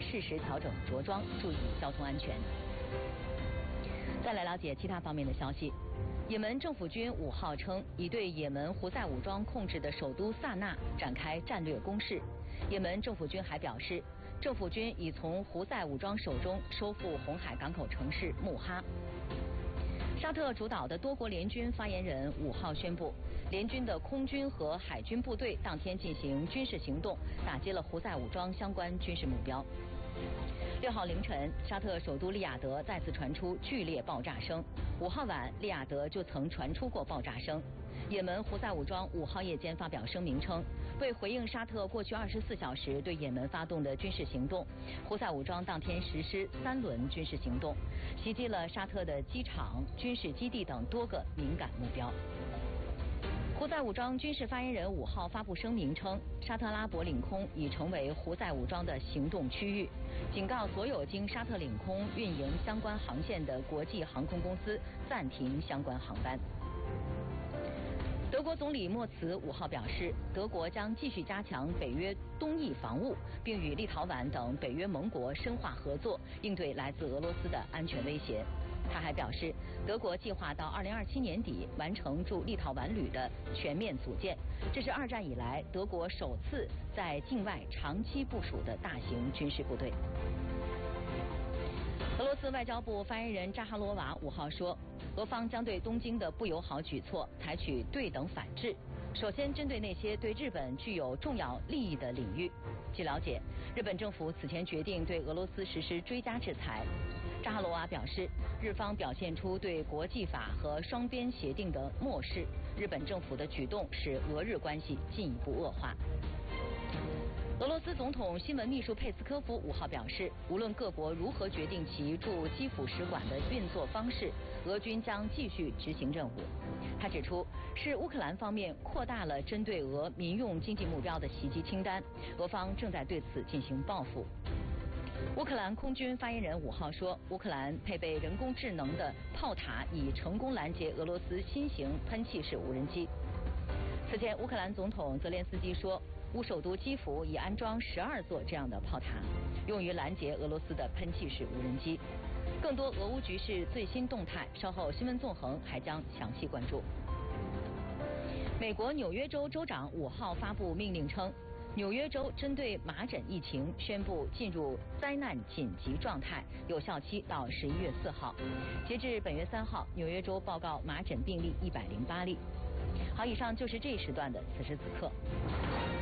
适时调整着装，注意交通安全。再来了解其他方面的消息。也门政府军5号称，已对也门胡塞武装控制的首都萨那展开战略攻势。也门政府军还表示，政府军已从胡塞武装手中收复红海港口城市穆哈。沙特主导的多国联军发言人5号宣布，联军的空军和海军部队当天进行军事行动，打击了胡塞武装相关军事目标。6号凌晨，沙特首都利雅得再次传出剧烈爆炸声。5号晚，利雅得就曾传出过爆炸声。也门胡塞武装5号夜间发表声明称，为回应沙特过去24小时对也门发动的军事行动，胡塞武装当天实施3轮军事行动，袭击了沙特的机场、军事基地等多个敏感目标。胡塞武装军事发言人5号发布声明称，沙特阿拉伯领空已成为胡塞武装的行动区域，警告所有经沙特领空运营相关航线的国际航空公司暂停相关航班。德国总理默茨5号表示，德国将继续加强北约东翼防务，并与立陶宛等北约盟国深化合作，应对来自俄罗斯的安全威胁。他还表示，德国计划到2027年底完成驻立陶宛旅的全面组建，这是2战以来德国首次在境外长期部署的大型军事部队。俄罗斯外交部发言人扎哈罗娃5号说，俄方将对东京的不友好举措采取对等反制，首先针对那些对日本具有重要利益的领域。据了解，日本政府此前决定对俄罗斯实施追加制裁。扎哈罗娃表示，日方表现出对国际法和双边协定的漠视，日本政府的举动使俄日关系进一步恶化。俄罗斯总统新闻秘书佩斯科夫5号表示，无论各国如何决定其驻基辅使馆的运作方式，俄军将继续执行任务。他指出，是乌克兰方面扩大了针对俄民用经济目标的袭击清单，俄方正在对此进行报复。乌克兰空军发言人5号说，乌克兰配备人工智能的炮塔已成功拦截俄罗斯新型喷气式无人机。此前，乌克兰总统泽连斯基说，乌首都基辅已安装12座这样的炮塔，用于拦截俄罗斯的喷气式无人机。更多俄乌局势最新动态，稍后新闻纵横还将详细关注。美国纽约州州长5号发布命令称，纽约州针对麻疹疫情宣布进入灾难紧急状态，有效期到11月4号。截至本月3号，纽约州报告麻疹病例108例。好，以上就是这一时段的此时此刻。